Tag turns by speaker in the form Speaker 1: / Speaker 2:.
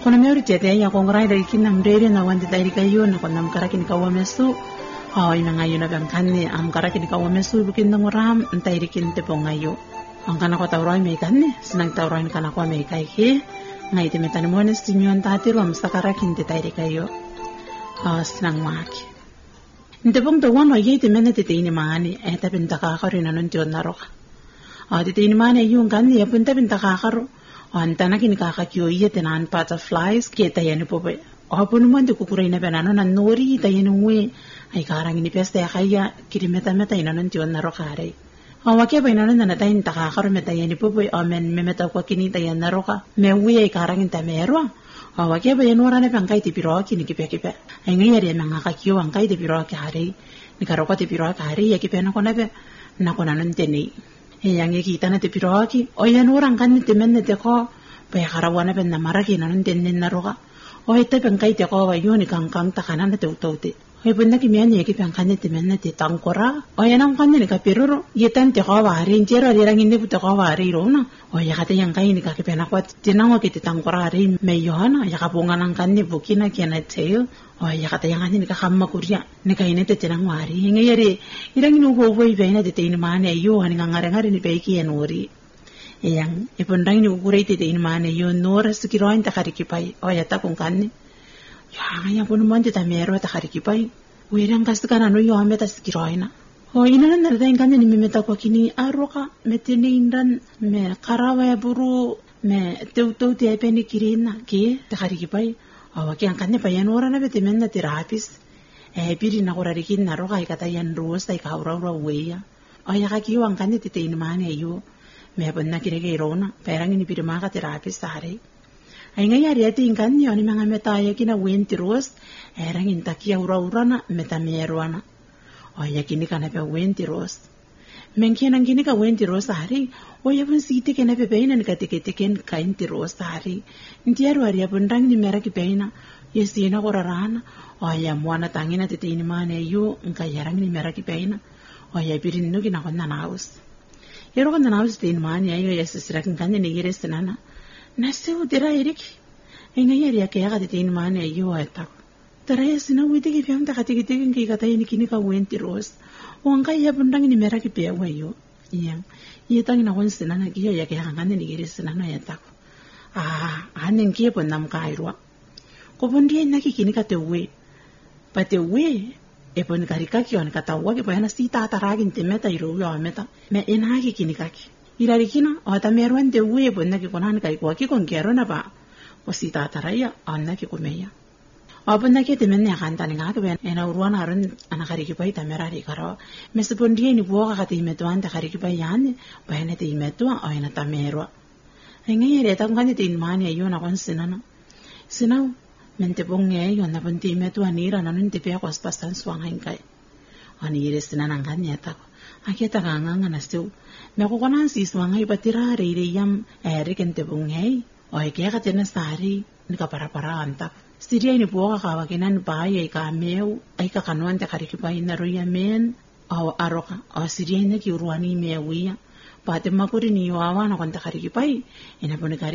Speaker 1: kuna meuri tete ya kongrai dari kinam dere na wandi dari kayo na kunam karakin kawamesu ina ngayo na bangkanne am karakin kawamesu bukin ngoram entay rikin te pongayo ang kana ko tawroy may kanne sinang tawroy kana ko may kay ke ngai te metan mo nes tinyon tatiro am sakarakin te dari kayo sinang maki nte pong to wano ye te mene te ini mani ta pinta ka karo na nun tion naroka te ini mani yung kanne ya pinta kakaro antana kini kakakyo iya tenan butterflies kita yani pope apun mo de kukuray na banano na nori tayani we ay karang ini peste kaya kiri meta ina non tion na rokare awake ba ina na tayin takakaro meta yani pope amen memeta ko kini tayan na roka me we ay karang inta mero awake ba yanora na pangkay ti piro kini kipe ay ngayari mga kakyo ang kay ti piro kare ni karoko ti piro kare ya kipe na ko na be na ko nanon teni yang kita na te piroki o yan orang kan te men te ko pa karawana ben na maraki na nun den na roka o ite ben kai te ko wa yuni kang ta kana na te utote o bunda ki men ye ki ben kan te men te tangkora o yan ang kan ni ka piruro yetan te ko wa rin jero ri rang inde te ko wa ri ro na o ya kate yang kai ni ka ke ben ko tinango ki te tangkora ri me yohana ya ka bunga nang kan ni bukina ki na te o ya kate yang ni ka kamma kuria ni ka ine te tinang wari ngeyere irang nu ho voi ve na te in mane yo ani ngare ni pe ki enori yang ipundang ni ukurei te in mane yo nora sikiroin ta kari kipai o ya ta kun kan ni ya pun mon te ta mero ta kari kipai wirang kasukana no yo ame ta sikiroina o ina na da kan ni me ta ko kini aroka me te ni indan me karawa ya buru me te te pe ni kirina ke ta kari kipai awaki ang kanne payan ora na bete men na terapis piri na ora rikin na roka ikata yan ruos tai ka ora weya aya ka kiwa ang kanne tite in mane yo me pon na kirege irona perang ini piri maka terapis sare ay ngaya riati in kanne oni mga meta ya kina wenti ruos erang in takia ura na meta meruana aya kini kana pe wenti ruos menkian ang kini ka wenti ruos sare o ya pun siti kena pe peina ni katike-tiken kain ti ruos sare ntiaru ari pun rang ni mera ki peina yesina korarana o ya muana tangina tite ini mane yo nka yarang ni mera ki peina o ya pirin no kina konna naus yero konna naus te ini mane ayo yesisira kan ni gire senana nasu dira erik enga yari ya kaya tite ini mane yo eta tara yesina wite ki fiam ta katike-tiken ki kata ini kini ka wenti ruos o nka ya pun rang ni mera ki pe yo yang yetang na kon senana ki ya ke hangan ni gire senana ya ta anen ki pon nam kairwa ko pon dia na ki kini ka te we pa te we e pon karika ki on kata wa ki pa na sita ta ragin te meta iru yo meta me ena ki kini ka ki irari kina o ta merwan te we pon na ki konan kai ko ki kon kero na ba o sita ta raya an na ki ko meya apun na kete menne kanta ni ngaka ben ena urwana aran ana kari kipai tamera ri karo mesipon dia ni buka kate imetu anta kari kipai yani bayane te imetu o ena tamero engi re ta ngani te mani ayo na kon sinana sinau mente bonge yo na ponti imetu anira na nun te pe ko spastan swang hankai ani re sinana ngani eta aketa nganga na stu me ko konan si swang ai patira re yam ere kente bonge o ke ka tena sari ni ka para anta Siria ini buka kawakinan bahaya ika meu aika kanuan te kari kipai na roya men au aroka au siria ini ki uruani meuia pate makuri ni wawa na konta kari kipai ina pone kari